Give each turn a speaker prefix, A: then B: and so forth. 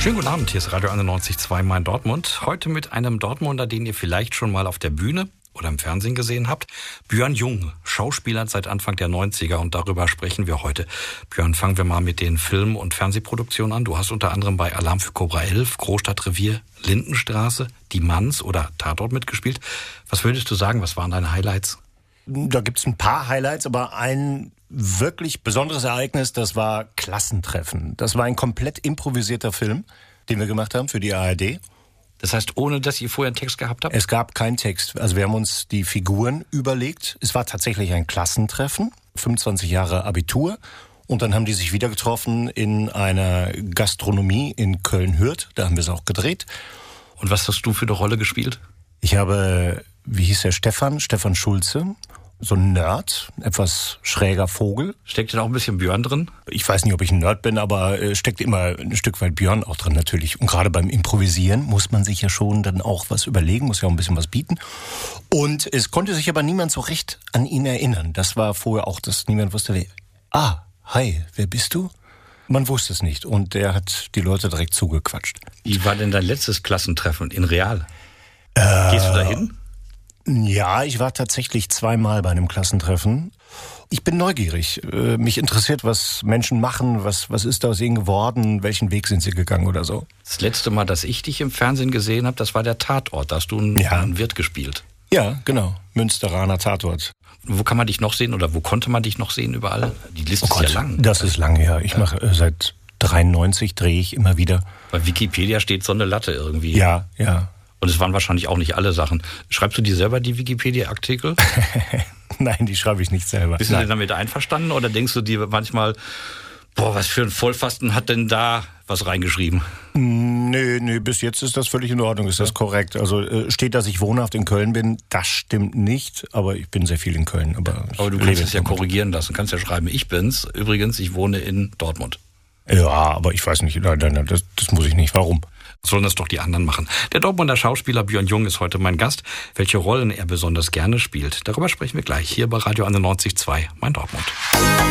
A: Schönen guten Abend, hier ist Radio 91.2 Mein Dortmund. Heute mit einem Dortmunder, den ihr vielleicht schon mal auf der Bühne oder im Fernsehen gesehen habt. Björn Jung, Schauspieler seit Anfang der 90er und darüber sprechen wir heute. Björn, fangen wir mal mit den Film- und Fernsehproduktionen an. Du hast unter anderem bei Alarm für Cobra 11, Großstadtrevier, Lindenstraße, Die Manns oder Tatort mitgespielt. Was würdest du sagen, was waren deine Highlights?
B: Da gibt's ein paar Highlights, aber ein wirklich besonderes Ereignis, das war Klassentreffen. Das war ein komplett improvisierter Film, den wir gemacht haben für die ARD.
A: Das heißt, ohne dass ihr vorher einen Text gehabt habt?
B: Es gab keinen Text. Also wir haben uns die Figuren überlegt. Es war tatsächlich ein Klassentreffen, 25 Jahre Abitur. Und dann haben die sich wieder getroffen in einer Gastronomie in Köln-Hürth. Da haben wir es auch gedreht.
A: Und was hast du für eine Rolle gespielt?
B: Ich habe, wie hieß der, Stefan Schulze. So ein Nerd, etwas schräger Vogel.
A: Steckt da auch ein bisschen Björn drin?
B: Ich weiß nicht, ob ich ein Nerd bin, aber steckt immer ein Stück weit Björn auch drin natürlich. Und gerade beim Improvisieren muss man sich ja schon dann auch was überlegen, muss ja auch ein bisschen was bieten. Und es konnte sich aber niemand so recht an ihn erinnern. Das war vorher auch, dass niemand wusste, hi, wer bist du? Man wusste es nicht und der hat die Leute direkt zugequatscht.
A: Wie war denn dein letztes Klassentreffen in Real? Gehst du da hin?
B: Ja, ich war tatsächlich 2-mal bei einem Klassentreffen. Ich bin neugierig. Mich interessiert, was Menschen machen, was ist aus ihnen geworden, welchen Weg sind sie gegangen oder so.
A: Das letzte Mal, dass ich dich im Fernsehen gesehen habe, das war der Tatort. Da hast du einen Wirt gespielt.
B: Ja, genau. Münsteraner Tatort.
A: Wo kann man dich noch sehen oder wo konnte man dich noch sehen überall? Die Liste ist ja lang.
B: Das ist lang, ja. Ich mache seit 93 drehe ich immer wieder.
A: Bei Wikipedia steht so eine Latte irgendwie.
B: Ja.
A: Und es waren wahrscheinlich auch nicht alle Sachen. Schreibst du dir selber die Wikipedia-Artikel?
B: Nein, die schreibe ich nicht selber.
A: Bist du denn damit einverstanden oder denkst du dir manchmal, was für ein Vollpfosten hat denn da was reingeschrieben?
B: Nee, bis jetzt ist das völlig in Ordnung, ist das korrekt. Also steht, dass ich wohnhaft in Köln bin, das stimmt nicht, aber ich bin sehr viel in Köln.
A: Aber du kannst es ja korrigieren lassen, kannst ja schreiben, ich bin's. Übrigens, ich wohne in Dortmund.
B: Ja, aber ich weiß nicht, nein, das muss ich nicht. Warum?
A: Sollen das doch die anderen machen. Der Dortmunder Schauspieler Björn Jung ist heute mein Gast. Welche Rollen er besonders gerne spielt, darüber sprechen wir gleich hier bei Radio 91.2 Mein Dortmund.